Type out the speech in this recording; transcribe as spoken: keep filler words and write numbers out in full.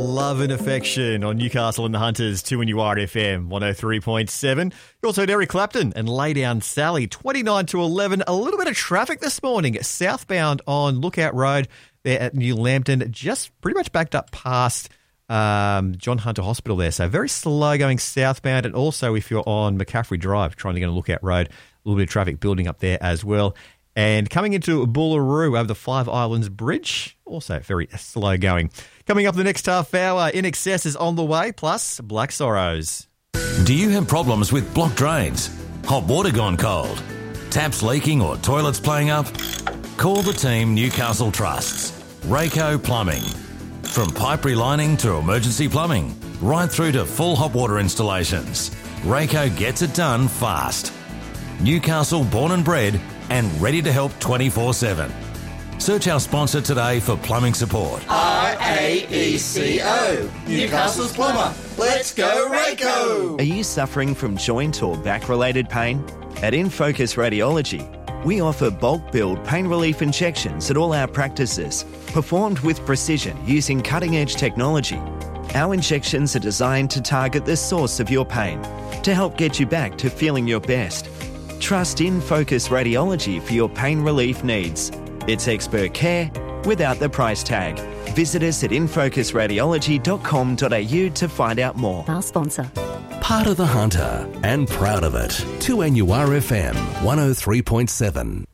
Love and Affection on Newcastle and the Hunters, two N U R F M, one oh three point seven. You also heard Eric Clapton and Lay Down Sally, twenty-nine to eleven. A little bit of traffic this morning, southbound on Lookout Road there at New Lambton, just pretty much backed up past um, John Hunter Hospital there. So very slow going southbound. And also if you're on McCaffrey Drive trying to get to Lookout Road, a little bit of traffic building up there as well. And coming into Boolaroo over the Five Islands Bridge, also very slow going. Coming up the next half hour, In Excess is on the way, plus Black Sorrows. Do you have problems with blocked drains, hot water gone cold, taps leaking or toilets playing up? Call the team Newcastle Trusts, Rayco Plumbing. From pipe relining to emergency plumbing, right through to full hot water installations, Rayco gets it done fast. Newcastle born and bred and ready to help twenty-four seven. Search our sponsor today for plumbing support. R A E C O, Newcastle's plumber. Let's go, Rayco! Are you suffering from joint or back-related pain? At InFocus Radiology, we offer bulk billed pain relief injections at all our practices, performed with precision using cutting-edge technology. Our injections are designed to target the source of your pain to help get you back to feeling your best. Trust InFocus Radiology for your pain relief needs. It's expert care without the price tag. Visit us at infocus radiology dot com dot a u to find out more. Our sponsor. Part of the Hunter and proud of it. two N U R F M one oh three point seven.